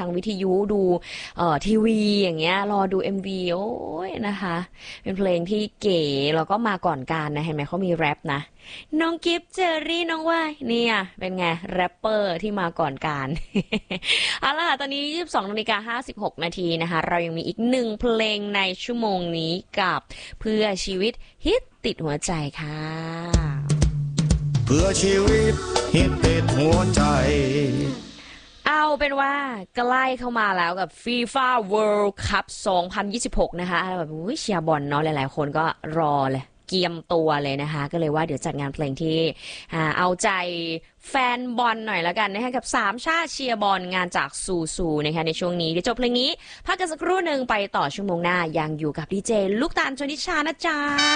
างวิทยุดูทีวีอย่างเงี้ยรอดู MV โอ้ยนะคะเป็นเพลงที่เก๋แล้วก็มาก่อนการนะเห็นไหมเขามีแรปนะน้องกิฟเจอรี่น้องว่ายเนี่ยเป็นไงแรปเปอร์ที่มาก่อนการ เอาล่ะตอนนี้ 22:56 นาทีนะคะเรายังมีอีกหนึ่งเพลงในชั่วโมงนี้กับเพื่อชีวิตฮิตติดหัวใจค่ะเพื่อชีวิตฮิตติดหัวใจเอาเป็นว่าใกล้เข้ามาแล้วกับ FIFA World Cup 2026 นะคะแบบเชียร์บอลเนาะหลายๆคนก็รอเลยเกียมตัวเลยนะคะก็เลยว่าเดี๋ยวจัดงานเพลงที่เอาใจแฟนบอลหน่อยละกันนะคะกับ3ชาติเชียร์บอลงานจากซูนะคะในช่วงนี้เดี๋ยวจบเพลงนี้พักกันสักครู่หนึ่งไปต่อชั่วโมงหน้ายังอยู่กับดีเจลูกตาลชนิชานะจ๊ะ